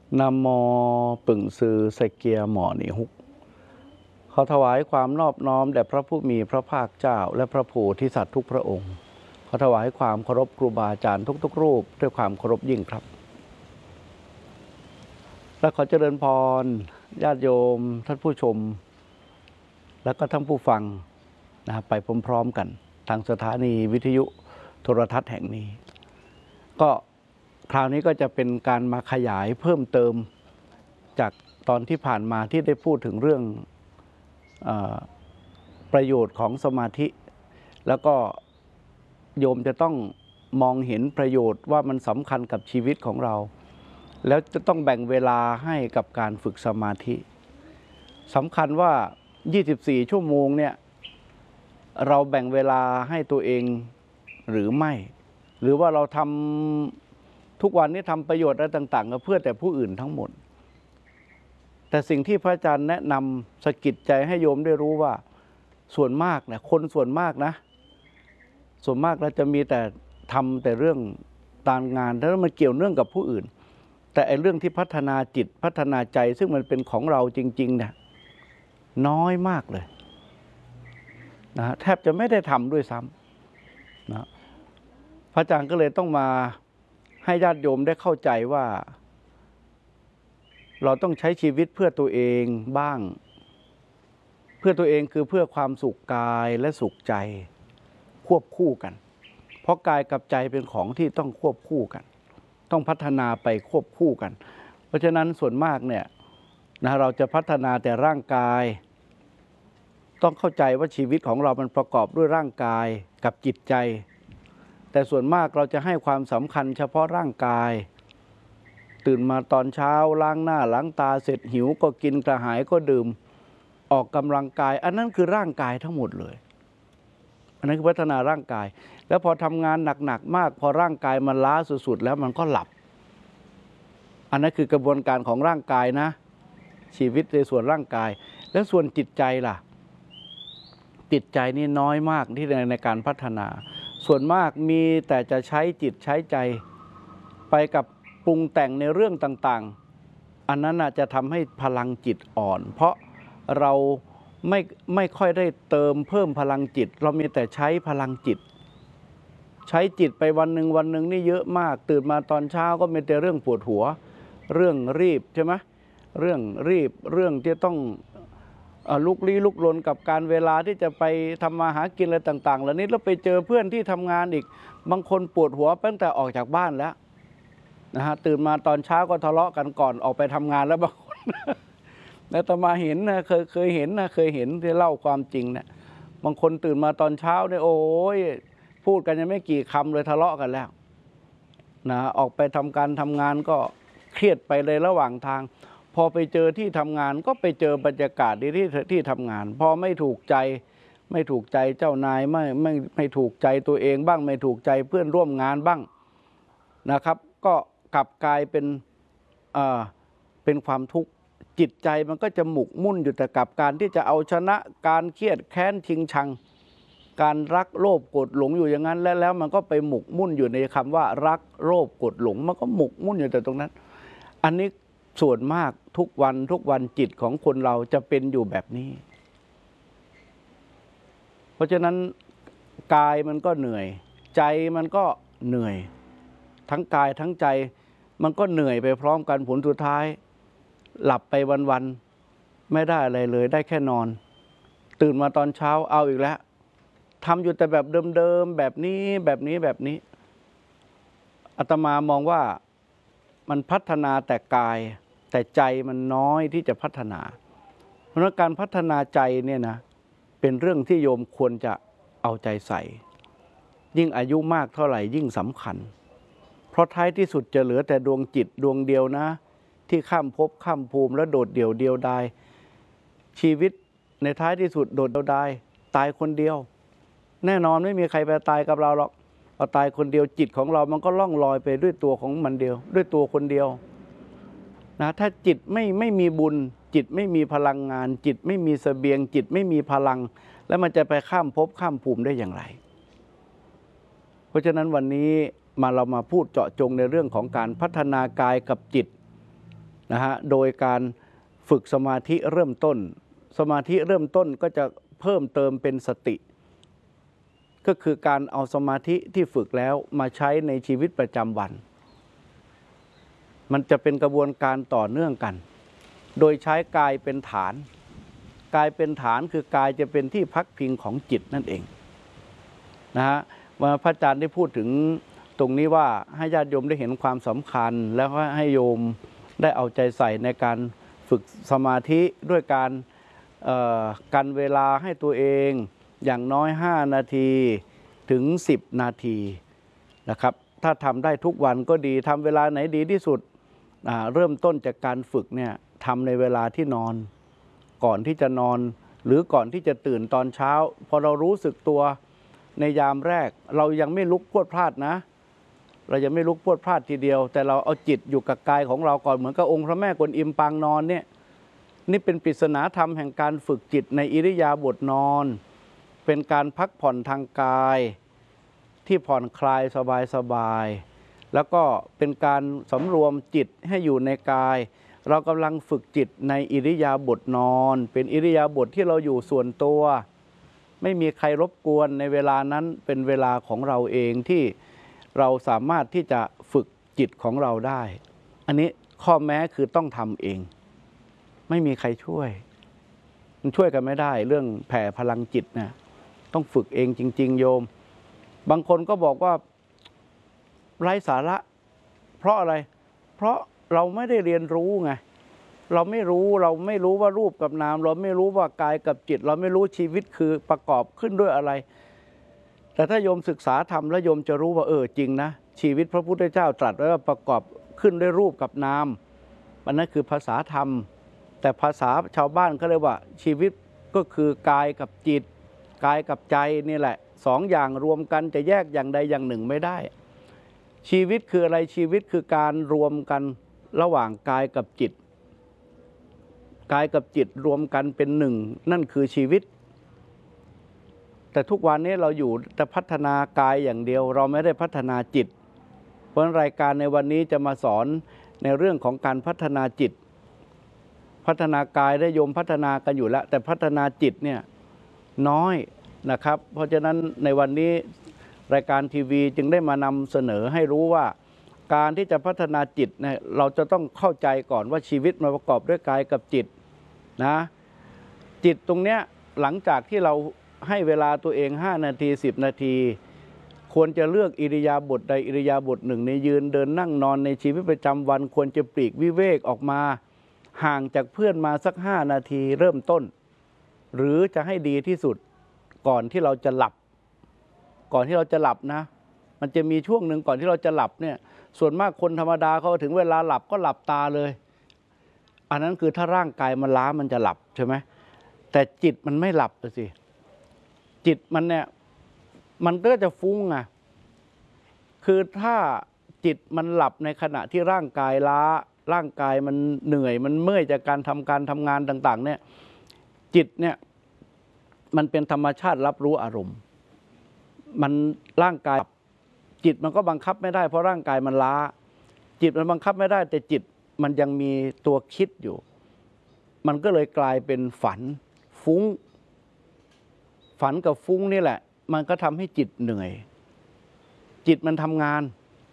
นะโมปึ่งซือไซเกียหมอหนีฮุกขอถวายความนอบน้อมแด่พระผู้มีพระภาคเจ้าและพระโพธิสัตว์ทุกพระองค์ขอถวายความเคารพครูบาอาจารย์ทุกๆรูปด้วยความเคารพยิ่งครับและขอเจริญพรญาติโยมท่านผู้ชมและก็ท่านผู้ฟังไปพร้อมๆกันทางสถานีวิทยุโทรทัศน์แห่งนี้ก็คราวนี้ก็จะเป็นการมาขยายเพิ่มเติมจากตอนที่ผ่านมาที่ได้พูดถึงเรื่องประโยชน์ของสมาธิแล้วก็โยมจะต้องมองเห็นประโยชน์ว่ามันสำคัญกับชีวิตของเราแล้วจะต้องแบ่งเวลาให้กับการฝึกสมาธิสำคัญว่า24 ชั่วโมงเนี่ยเราแบ่งเวลาให้ตัวเองหรือไม่หรือว่าเราทำทุกวันนี้ทำประโยชน์อะไรต่างๆก็เพื่อแต่ผู้อื่นทั้งหมดแต่สิ่งที่พระอาจารย์แนะนำสะกิดใจให้โยมได้รู้ว่าส่วนมากเนี่ยคนส่วนมากนะส่วนมากเราจะมีแต่ทำแต่เรื่องการงานแล้วมันเกี่ยวเนื่องกับผู้อื่นแต่ไอ้เรื่องที่พัฒนาจิตพัฒนาใจซึ่งมันเป็นของเราจริงๆเนี่ยน้อยมากเลยนะแทบจะไม่ได้ทำด้วยซ้ำนะพระอาจารย์ก็เลยต้องมาให้ญาติโยมได้เข้าใจว่าเราต้องใช้ชีวิตเพื่อตัวเองบ้างเพื่อตัวเองคือเพื่อความสุขกายและสุขใจควบคู่กันเพราะกายกับใจเป็นของที่ต้องควบคู่กันต้องพัฒนาไปควบคู่กันเพราะฉะนั้นส่วนมากเนี่ยเราจะพัฒนาแต่ร่างกายต้องเข้าใจว่าชีวิตของเรามันประกอบด้วยร่างกายกับจิตใจแต่ส่วนมากเราจะให้ความสำคัญเฉพาะร่างกายตื่นมาตอนเช้าล้างหน้าล้างตาเสร็จหิวก็กินกระหายก็ดื่มออกกำลังกายอันนั้นคือร่างกายทั้งหมดเลยอันนั้นคือพัฒนาร่างกายแล้วพอทำงานหนักๆมากพอร่างกายมันล้าสุดๆแล้วมันก็หลับอันนั้นคือกระบวนการของร่างกายนะชีวิตในส่วนร่างกายแล้วส่วนจิตใจล่ะจิตใจนี่น้อยมากที่ในการพัฒนาส่วนมากมีแต่จะใช้จิตใช้ใจไปกับปรุงแต่งในเรื่องต่างๆอันนั้นจะทำให้พลังจิตอ่อนเพราะเราไม่ค่อยได้เติมเพิ่มพลังจิตเรามีแต่ใช้พลังจิตใช้จิตไปวันหนึ่งนี่เยอะมากตื่นมาตอนเช้าก็มีแต่เรื่องปวดหัวเรื่องรีบใช่ไหมเรื่องรีบเรื่องที่ต้องลุกลี้ลุกลนกับการเวลาที่จะไปทำมาหากินอะไรต่างๆเหล่านี้แล้วไปเจอเพื่อนที่ทำงานอีกบางคนปวดหัวตั้งแต่ออกจากบ้านแล้วตื่นมาตอนเช้าก็ทะเลาะกันก่อนออกไปทำงานแล้วบางคนแล้วต่อมาเห็นนะเคยเห็นนะเคยเห็นที่เล่าความจริงเนี่ยบางคนตื่นมาตอนเช้าเนี่ยโอ้ยพูดกันยังไม่กี่คำเลยทะเลาะกันแล้วออกไปทำการทำงานก็เครียดไปเลยระหว่างทางพอไปเจอที่ทำงานก็ไปเจอบรรยากาศที่ทำงานพอไม่ถูกใจเจ้านายไม่ถูกใจตัวเองบ้างไม่ถูกใจเพื่อนร่วมงานบ้างนะครับก็กลับกลายเป็นความทุกข์จิตใจมันก็จะหมกมุ่นอยู่แต่กับการที่จะเอาชนะการเครียดแค้นชิงชังการรักโลภโกรธหลงอยู่อย่างนั้นแล้วมันก็ไปหมกมุ่นอยู่ในคำว่ารักโลภโกรธหลงมันก็หมกมุ่นอยู่แต่ตรงนั้นอันนี้ส่วนมากทุกวันจิตของคนเราจะเป็นอยู่แบบนี้เพราะฉะนั้นกายมันก็เหนื่อยใจมันก็เหนื่อยทั้งกายทั้งใจมันก็เหนื่อยไปพร้อมกันผลสุดท้ายหลับไปวันๆไม่ได้อะไรเลยได้แค่นอนตื่นมาตอนเช้าเอาอีกแล้วทำอยู่แต่แบบเดิมๆแบบนี้อาตมามองว่ามันพัฒนาแต่กายแต่ใจมันน้อยที่จะพัฒนาเพราะการพัฒนาใจเนี่ยนะเป็นเรื่องที่โยมควรจะเอาใจใส่ยิ่งอายุมากเท่าไหร่ยิ่งสำคัญเพราะท้ายที่สุดจะเหลือแต่ดวงจิตดวงเดียวนะที่ข้ามภพข้ามภูมิและโดดเดี่ยวดายชีวิตในท้ายที่สุดโดดเดี่ยวดายตายคนเดียวแน่นอนไม่มีใครไปตายกับเราหรอกเราตายคนเดียวจิตของเรามันก็ล่องลอยไปด้วยตัวของมันเดียวด้วยตัวคนเดียวนะถ้าจิตไม่มีบุญจิตไม่มีพลังงานจิตไม่มีเสบียงจิตไม่มีพลังแล้วมันจะไปข้ามภพข้ามภูมิได้อย่างไรเพราะฉะนั้นวันนี้เรามาพูดเจาะจงในเรื่องของการพัฒนากายกับจิตนะฮะโดยการฝึกสมาธิเริ่มต้นสมาธิเริ่มต้นก็จะเพิ่มเติมเป็นสติก็คือการเอาสมาธิที่ฝึกแล้วมาใช้ในชีวิตประจำวันมันจะเป็นกระบวนการต่อเนื่องกันโดยใช้กายเป็นฐานกายเป็นฐานคือกายจะเป็นที่พักพิงของจิตนั่นเองนะฮะว่าพระอาจารย์ได้พูดถึงตรงนี้ว่าให้ญาติโยมได้เห็นความสำคัญแล้วก็ให้โยมได้เอาใจใส่ในการฝึกสมาธิด้วยการกันเวลาให้ตัวเองอย่างน้อย5 นาทีถึง10 นาทีนะครับถ้าทำได้ทุกวันก็ดีทำเวลาไหนดีที่สุดเริ่มต้นจากการฝึกเนี่ยทำในเวลาที่นอนก่อนที่จะนอนหรือก่อนที่จะตื่นตอนเช้าพอเรารู้สึกตัวในยามแรกเรายังไม่ลุกพรวดพลาดนะเรายังไม่ลุกพรวดพลาดทีเดียวแต่เราเอาจิตอยู่กับกายของเราก่อนเหมือนกับองค์พระแม่กวนอิมปางนอนเนี่ยนี่เป็นปริศนาธรรมแห่งการฝึกจิตในอิริยาบถนอนเป็นการพักผ่อนทางกายที่ผ่อนคลายสบายๆแล้วก็เป็นการสำรวมจิตให้อยู่ในกายเรากำลังฝึกจิตในอิริยาบถนอนเป็นอิริยาบถที่เราอยู่ส่วนตัวไม่มีใครรบกวนในเวลานั้นเป็นเวลาของเราเองที่เราสามารถที่จะฝึกจิตของเราได้อันนี้ข้อแม้คือต้องทำเองไม่มีใครช่วยมันช่วยกันไม่ได้เรื่องแผ่พลังจิตนะต้องฝึกเองจริงๆโยมบางคนก็บอกว่าไร้สาระเพราะอะไรเพราะเราไม่ได้เรียนรู้ไงเราไม่รู้ว่ารูปกับนามเราไม่รู้ว่ากายกับจิตเราไม่รู้ชีวิตคือประกอบขึ้นด้วยอะไรแต่ถ้าโยมศึกษาธรรมแล้วโยมจะรู้ว่าจริงนะชีวิตพระพุทธเจ้าตรัสไว้ว่าประกอบขึ้นด้วยรูปกับนามอันนั้นคือภาษาธรรมแต่ภาษาชาวบ้านเขาเรียกว่าชีวิตก็คือกายกับจิตกายกับใจนี่แหละ2 อย่างรวมกันจะแยกอย่างใดอย่างหนึ่งไม่ได้ชีวิตคืออะไรชีวิตคือการรวมกันระหว่างกายกับจิตกายกับจิตรวมกันเป็นหนึ่งนั่นคือชีวิตแต่ทุกวันนี้เราอยู่แต่พัฒนากายอย่างเดียวเราไม่ได้พัฒนาจิตเพราะรายการในวันนี้จะมาสอนในเรื่องของการพัฒนาจิตพัฒนากายได้โยมพัฒนากันอยู่แล้วแต่พัฒนาจิตเนี่ยน้อยนะครับเพราะฉะนั้นในวันนี้รายการทีวีจึงได้มานำเสนอให้รู้ว่าการที่จะพัฒนาจิตเนี่ยเราจะต้องเข้าใจก่อนว่าชีวิตมันประกอบด้วยกายกับจิตนะจิตตรงเนี้ยหลังจากที่เราให้เวลาตัวเอง5 นาที10 นาทีควรจะเลือกอิริยาบถใดอิริยาบถหนึ่งในยืนเดินนั่งนอนในชีวิตประจำวันควรจะปลีกวิเวกออกมาห่างจากเพื่อนมาสัก5 นาทีเริ่มต้นหรือจะให้ดีที่สุดก่อนที่เราจะหลับนะมันจะมีช่วงหนึ่งก่อนที่เราจะหลับเนี่ยส่วนมากคนธรรมดาเขาถึงเวลาหลับก็หลับตาเลยอันนั้นคือถ้าร่างกายมันล้ามันจะหลับใช่ไหมแต่จิตมันไม่หลับสิจิตมันเนี่ยมันก็จะฟุ้งอ่ะคือถ้าจิตมันหลับในขณะที่ร่างกายล้าร่างกายมันเหนื่อยมันเมื่อยจากการทำงานต่างๆเนี่ยจิตเนี่ยมันเป็นธรรมชาติรับรู้อารมณ์มันร่างกายจิตมันก็บังคับไม่ได้เพราะร่างกายมันล้าจิตมันบังคับไม่ได้แต่จิตมันยังมีตัวคิดอยู่มันก็เลยกลายเป็นฝันฟุ้งฝันกับฟุ้งนี่แหละมันก็ทำให้จิตเหนื่อยจิตมันทำงาน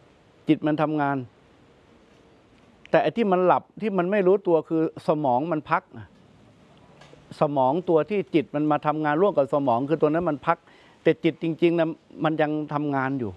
แต่ไอ้ที่มันหลับที่มันไม่รู้ตัวคือสมองมันพักสมองตัวที่จิตมันมาทำงานร่วมกับสมองคือตัวนั้นมันพักแต่จิตจริงๆนะมันยังทำงานอยู่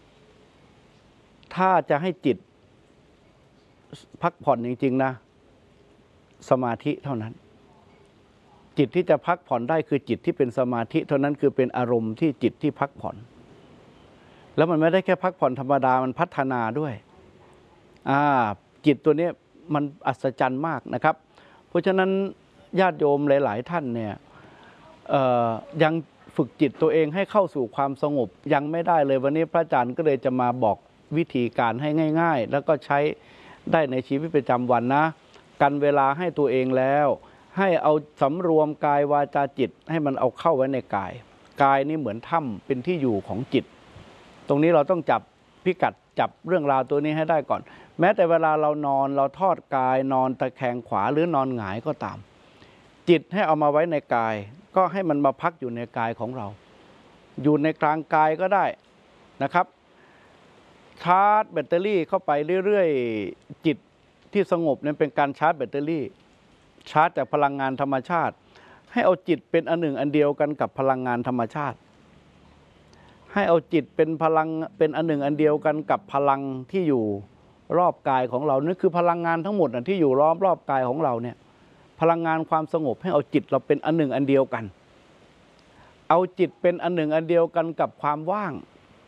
ถ้าจะให้จิตพักผ่อนจริงๆนะสมาธิเท่านั้นจิตที่จะพักผ่อนได้คือจิตที่เป็นสมาธิเท่านั้นคือเป็นอารมณ์ที่จิตที่พักผ่อนแล้วมันไม่ได้แค่พักผ่อนธรรมดามันพัฒนาด้วยจิตตัวนี้มันอัศจรรย์มากนะครับเพราะฉะนั้นญาติโยมหลายๆท่านเนี่ยยังฝึกจิตตัวเองให้เข้าสู่ความสงบยังไม่ได้เลยวันนี้พระอาจารย์ก็เลยจะมาบอกวิธีการให้ง่ายๆแล้วก็ใช้ได้ในชีวิตประจำวันนะกันเวลาให้ตัวเองแล้วให้เอาสำรวมกายวาจาจิตให้มันเอาเข้าไว้ในกายกายนี้เหมือนถ้ำเป็นที่อยู่ของจิตตรงนี้เราต้องจับพิกัดจับเรื่องราวตัวนี้ให้ได้ก่อนแม้แต่เวลาเรานอนเราทอดกายนอนตะแคงขวาหรือนอนหงายก็ตามจิตให้เอามาไว้ในกายก็ให้มันมาพักอยู่ในกายของเราอยู่ในกลางกายก็ได้นะครับชาร์จแบตเตอรี่เข้าไปเรื่อยๆจิตที่สงบนั้นเป็นการชาร์จแบตเตอรี่ชาร์จจากพลังงานธรรมชาติให้เอาจิตเป็นอันหนึ่งอันเดียวกันกับพลังงานธรรมชาติให้เอาจิตเป็นพลังเป็นอันหนึ่งอันเดียวกันกับพลังที่อยู่รอบกายของเรานั่นคือพลังงานทั้งหมดที่อยู่รอบกายของเราเนี่ยพลังงานความสงบให้เอาจิตเราเป็นอันหนึ่งอันเดียวกันเอาจิตเป็นอันหนึ่งอันเดียวกันกับความว่าง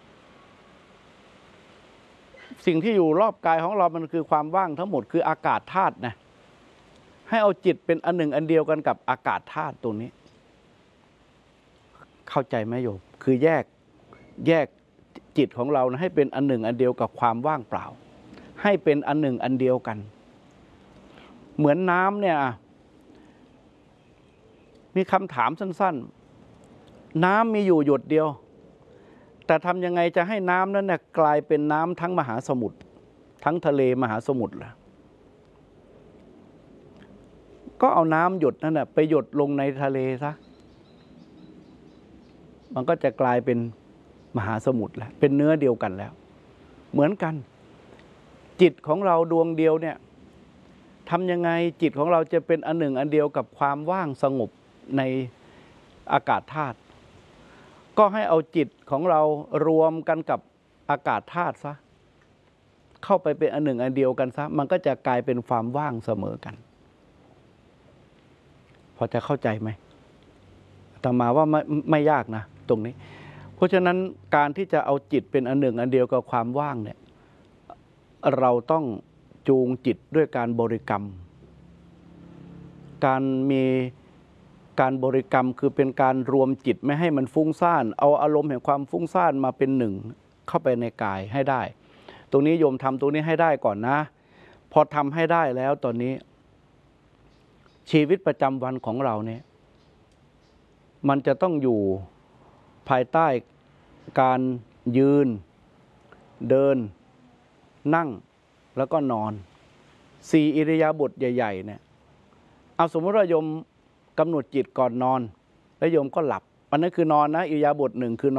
สิ่งที่อยู่รอบกายของเรามันคือความว่างทั้งหมดคืออากาศธาตุนะให้เอาจิตเป็นอันหนึ่งอันเดียวกันกับอากาศธาตุตรงนี้เข้าใจไหมโยมคือแยกจิตของเรานะให้เป็นอันหนึ่งอันเดียวกับความว่างเปล่าให้เป็นอันหนึ่งอันเดียวกันเหมือนน้ำเนี่ยมีคำถามสั้นๆน้ำมีอยู่หยดเดียวแต่ทำยังไงจะให้น้ำนั้นเนี่ยกลายเป็นน้ำทั้งมหาสมุทรทั้งทะเลมหาสมุทรล่ะก็เอาน้ำหยดนั่นน่ะไปหยดลงในทะเลซะมันก็จะกลายเป็นมหาสมุทรแล้วเป็นเนื้อเดียวกันแล้วเหมือนกันจิตของเราดวงเดียวเนี่ยทำยังไงจิตของเราจะเป็นอันหนึ่งอันเดียวกับความว่างสงบในอากาศธาตุก็ให้เอาจิตของเรารวมกันกับอากาศธาตุซะเข้าไปเป็นอันหนึ่งอันเดียวกันซะมันก็จะกลายเป็นความว่างเสมอกันพอจะเข้าใจไหมอาตมาว่าไม่ยากนะตรงนี้เพราะฉะนั้นการที่จะเอาจิตเป็นอันหนึ่งอันเดียวกับความว่างเนี่ยเราต้องจูงจิตด้วยการบริกรรมการมีการบริกรรมคือเป็นการรวมจิตไม่ให้มันฟุ้งซ่านเอาอารมณ์แห่งความฟุ้งซ่านมาเป็นหนึ่งเข้าไปในกายให้ได้ตรงนี้โยมทำตรงนี้ให้ได้ก่อนนะพอทำให้ได้แล้วตอนนี้ชีวิตประจำวันของเราเนี่ยมันจะต้องอยู่ภายใต้การยืนเดินนั่งแล้วก็นอน4อิริยาบถใหญ่ๆเนี่ยเอาสมมติว่าโยมกำหนดจิตก่อนนอนแล้วโยมก็หลับอันนั้นคือนอนนะอิริยาบถหนึ่งคือนอน